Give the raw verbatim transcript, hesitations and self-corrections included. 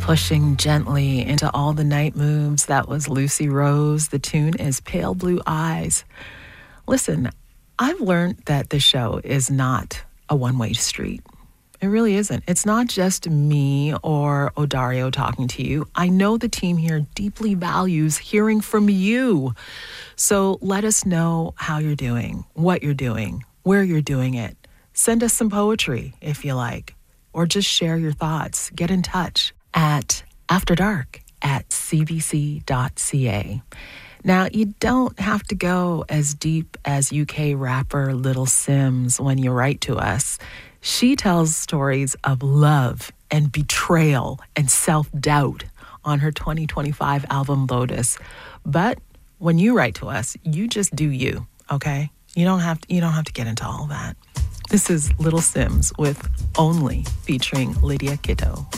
Pushing gently into all the night moves. That was Lucy Rose. The tune is Pale Blue Eyes. Listen, I've learned that this show is not a one-way street. It really isn't. It's not just me or Odario talking to you. I know the team here deeply values hearing from you. So let us know how you're doing, what you're doing, where you're doing it. Send us some poetry if you like, or just share your thoughts. Get in touch at After Dark at c b c dot c a. Now, you don't have to go as deep as U K rapper Little Simz when you write to us. She tells stories of love and betrayal and self-doubt on her twenty twenty-five album Lotus. But when you write to us, you just do you, okay? You don't have to, you don't have to get into all that. This is Little Simz with Only featuring Lydia Kitto.